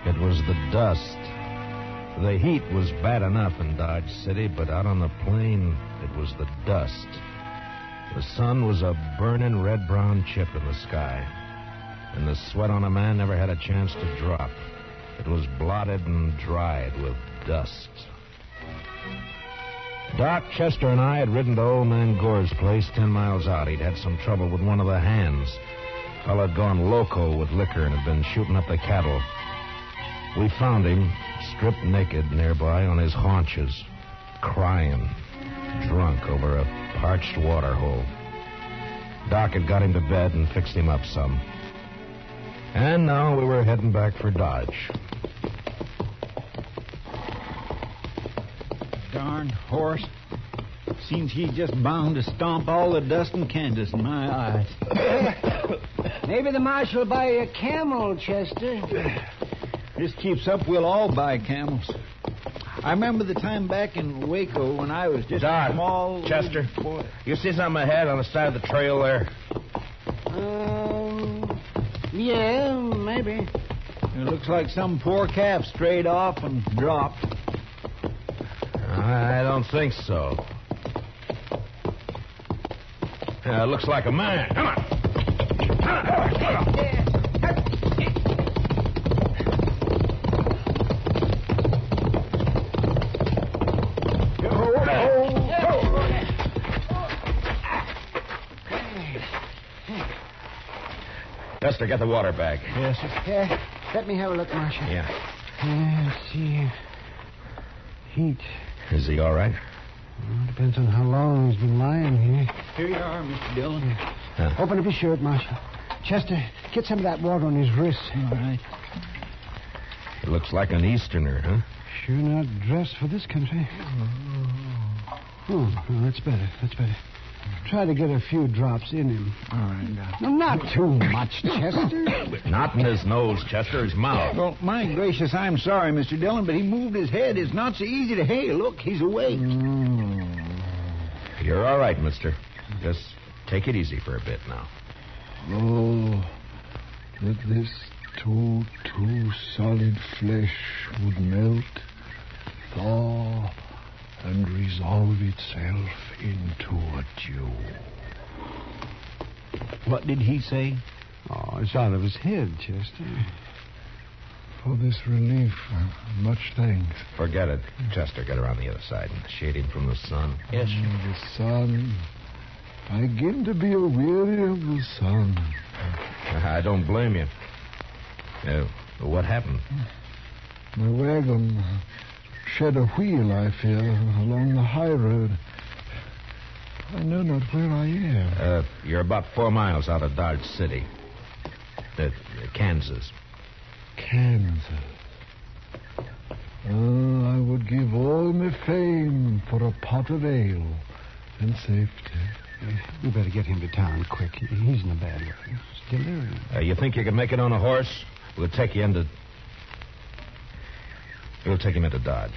It was the dust. The heat was bad enough in Dodge City, but out on the plain, it was the dust. The sun was a burning red-brown chip in the sky, and the sweat on a man never had a chance to drop. It was blotted and dried with dust. Doc, Chester, and I had ridden to old man Gore's place 10 miles out. He'd had some trouble with one of the hands. Fella had gone loco with liquor and had been shooting up the cattle. We found him, stripped naked nearby on his haunches, crying, drunk over a parched water hole. Doc had got him to bed and fixed him up some. And now we were heading back for Dodge. Darn horse. Seems he's just bound to stomp all the dust in Kansas in my eyes. Maybe the marshal will buy you a camel, Chester. This keeps up, we'll all buy camels. I remember the time back in Waco when I was just Doc, a small... Chester, boy. You see something ahead on the side of the trail there? Yeah, maybe. It looks like some poor calf strayed off and dropped. I don't think so. It looks like a man. Come on. Chester, get the water bag. Yes, sir. Yeah, let me have a look, Marshal. Yeah. Let's see. Heat. Is he all right? Well, depends on how long he's been lying here. Here you are, Mr. Dillon. Open up his shirt, Marshal. Chester, get some of that water on his wrist. All right. He looks like an Easterner, huh? Sure not dressed for this country. Oh, no, that's better. That's better. Try to get a few drops in him. All right, Doc. No, not too much, Chester. Not in his nose, Chester, his mouth. Well, my gracious, I'm sorry, Mr. Dillon, but he moved his head. It's not so easy to... Hey, look, he's awake. You're all right, mister. Just take it easy for a bit now. Oh, that this too solid flesh would melt, thaw, and resolve itself into a dew. What did he say? Oh, it's out of his head, Chester. For this relief, much thanks. Forget it. Chester, get around the other side and shade him from the sun. Yes, The sun. I begin to be weary of the sun. I don't blame you. What happened? My wagon shed a wheel, I fear, along the high road. I know not where I am. You're about 4 miles out of Dodge City. Kansas. Kansas. Oh, I would give all my fame for a pot of ale and safety. We better get him to town quick. He's in a bad way. He's delirious. You think you can make it on a horse? We'll take him into Dodge.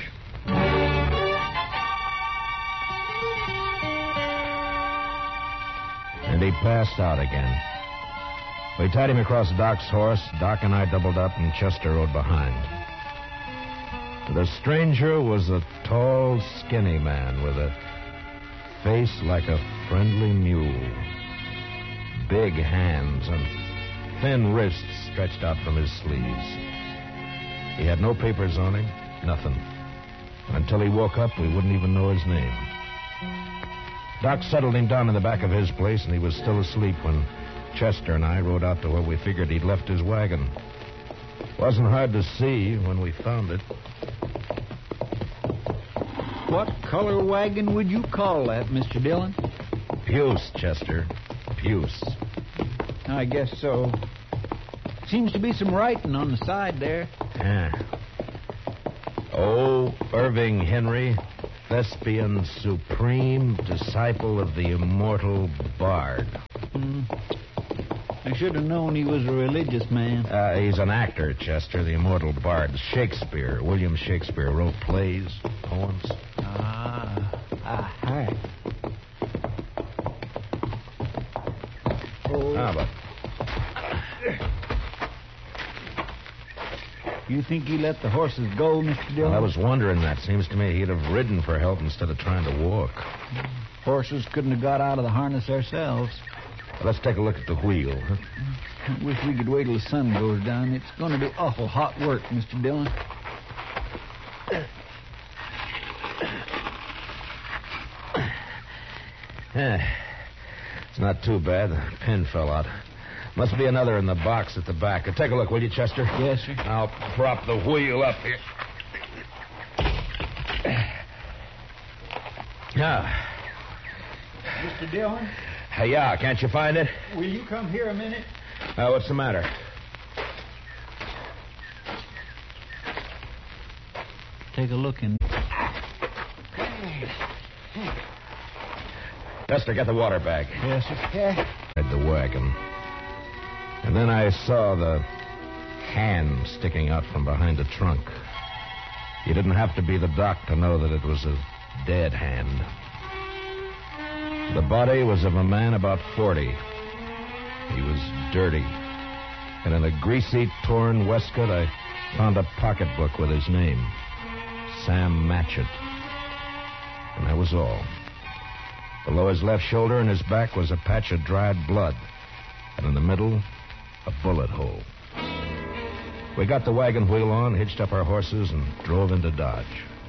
And he passed out again. We tied him across Doc's horse. Doc and I doubled up, and Chester rode behind. The stranger was a tall, skinny man with a face like a friendly mule. Big hands and thin wrists stretched out from his sleeves. He had no papers on him, nothing. Until he woke up, we wouldn't even know his name. Doc settled him down in the back of his place, and he was still asleep when Chester and I rode out to where we figured he'd left his wagon. Wasn't hard to see when we found it. What color wagon would you call that, Mr. Dillon? Puce, Chester. Puce. I guess so. Seems to be some writing on the side there. Yeah. Oh, Irving Henry, thespian supreme, disciple of the immortal Bard. I should have known he was a religious man. He's an actor, Chester, the immortal Bard. Shakespeare, William Shakespeare, wrote plays, poems. Hi. But You think he let the horses go, Mr. Dillon? Well, I was wondering that. Seems to me he'd have ridden for help instead of trying to walk. Horses couldn't have got out of the harness ourselves. Well, let's take a look at the wheel. Huh? I wish we could wait till the sun goes down. It's going to be awful hot work, Mr. Dillon. It's not too bad. The pin fell out. Must be another in the box at the back. Take a look, will you, Chester? Yes, sir. I'll prop the wheel up here. Now. Mr. Dillon? Yeah, can't you find it? Will you come here a minute? What's the matter? Take a look in. Chester, get the water bag. Yes, sir. Yeah. The wagon. And then I saw the hand sticking out from behind the trunk. You didn't have to be the doc to know that it was a dead hand. The body was of a man about 40. He was dirty. And in a greasy, torn waistcoat, I found a pocketbook with his name. Sam Matchett. And that was all. Below his left shoulder and his back was a patch of dried blood. And in the middle, a bullet hole. We got the wagon wheel on, hitched up our horses, and drove into Dodge.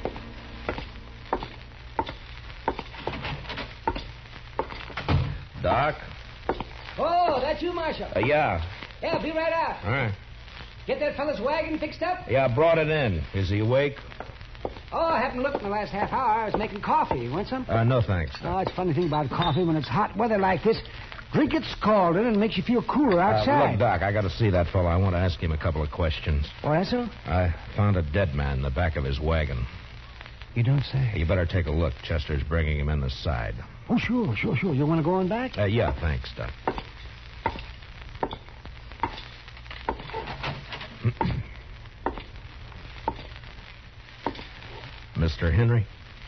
Doc? Oh, that's you, Marshal. Yeah. Yeah, be right out. All right. Get that fella's wagon fixed up? Yeah, I brought it in. Is he awake? Oh, I haven't looked in the last half hour. I was making coffee. You want some? No, thanks. Oh, it's a funny thing about coffee. When it's hot weather like this, drink it scalded and it makes you feel cooler outside. Look, Doc, I got to see that fellow. I want to ask him a couple of questions. Oh, that's so? I found a dead man in the back of his wagon. You don't say. You better take a look. Chester's bringing him in the side. Oh, sure. You want to go on back? Yeah, thanks, Doc. Mr. Henry?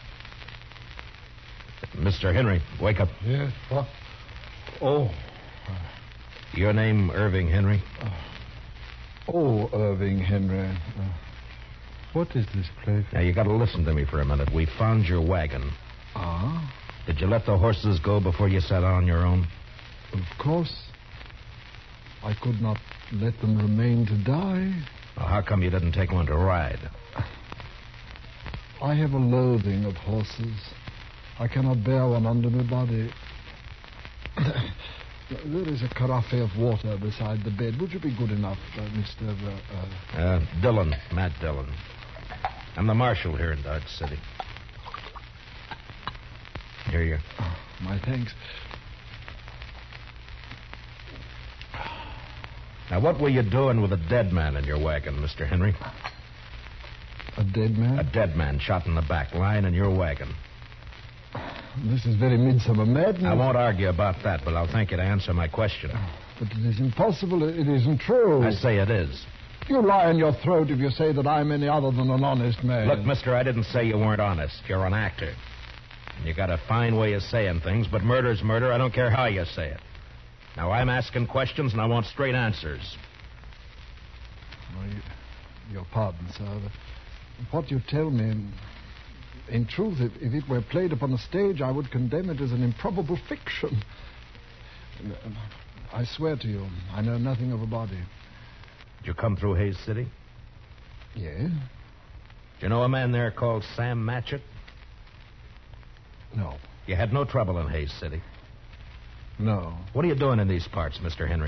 Mr. Henry, wake up. Yes, what? Oh. Your name, Irving Henry? Irving Henry. What is this place? Now, you got to listen to me for a minute. We found your wagon. Ah? Did you let the horses go before you sat on your own? Of course. I could not let them remain to die. Well, how come you didn't take one to ride? I have a loathing of horses. I cannot bear one under my body. There is a carafe of water beside the bed. Would you be good enough, Mr. Dillon, Matt Dillon. I'm the marshal here in Dodge City. Here you are. Oh, my thanks. Now, what were you doing with a dead man in your wagon, Mr. Henry? A dead man? A dead man shot in the back, lying in your wagon. This is very midsummer madness. I won't argue about that, but I'll thank you to answer my question. But it is impossible. It isn't true. I say it is. You lie in your throat if you say that I'm any other than an honest man. Look, mister, I didn't say you weren't honest. You're an actor. And you got a fine way of saying things, but murder's murder. I don't care how you say it. Now, I'm asking questions, and I want straight answers. Well, your pardon, sir. What you tell me, in truth, if it were played upon a stage, I would condemn it as an improbable fiction. I swear to you, I know nothing of a body. Did you come through Hayes City? Yes. Do you know a man there called Sam Matchett? No. You had no trouble in Hayes City? No. What are you doing in these parts, Mr. Henry?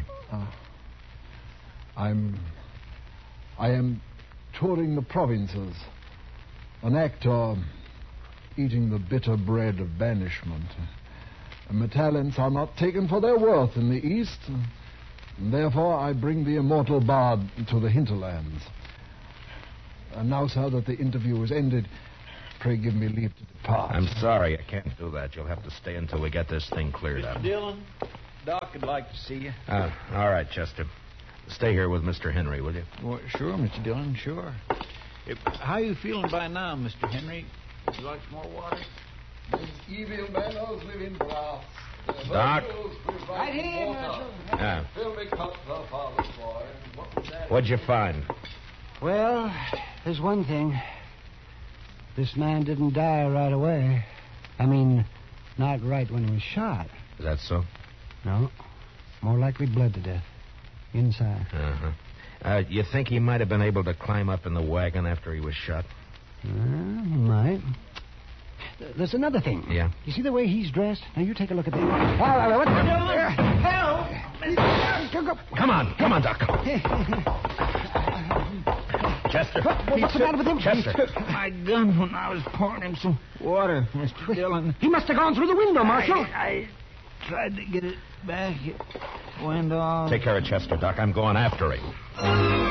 I am touring the provinces. An actor eating the bitter bread of banishment. And my talents are not taken for their worth in the East. And therefore, I bring the immortal bard to the hinterlands. And now, sir, that the interview is ended, pray give me leave to depart. I'm sorry, I can't do that. You'll have to stay until we get this thing cleared up. Mr. Dillon, Doc would like to see you. All right, Chester. Stay here with Mr. Henry, will you? Well, sure, Mr. Dillon, sure. How are you feeling by now, Mr. Henry? Would you like some more water? These evil manners live in brass. Doc? Right here, Marshal. Yeah. Fill me cup, the father's boy. What was that? What'd you find? Well, there's one thing. This man didn't die right away. I mean, not right when he was shot. Is that so? No. More likely bled to death. Inside. Uh-huh. You think he might have been able to climb up in the wagon after he was shot? He might. There's another thing. Yeah? You see the way he's dressed? Now, you take a look at that. What? Help! Come on, Doc. Chester. What's the matter with him? Chester. He took my gun when I was pouring him some water, Mr. Dillon. He must have gone through the window, Marshal. I tried to get it back. It went off. Take care of Chester, Doc. I'm going after him.